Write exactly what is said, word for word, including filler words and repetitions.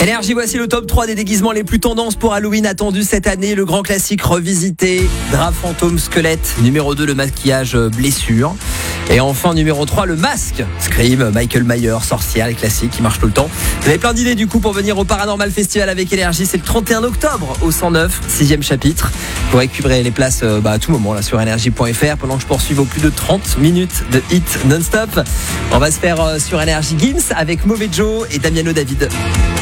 Énergie, voici le top trois des déguisements les plus tendances pour Halloween attendus cette année. Le grand classique revisité, drap fantôme squelette. Numéro deux, le maquillage blessure. Et enfin, numéro trois, le masque. Scream, Michael Myers, sorcière, les classiques qui marchent tout le temps. Vous avez plein d'idées du coup pour venir au Paranormal Festival avec Énergie. C'est le trente et un octobre au cent neuf, sixième chapitre. Vous récupérez les places bah, à tout moment là sur énergie point f r pendant que je poursuis vos plus de trente minutes de hit non-stop. On va se faire euh, sur Énergie Gims avec Mauvais Joe et Damiano David.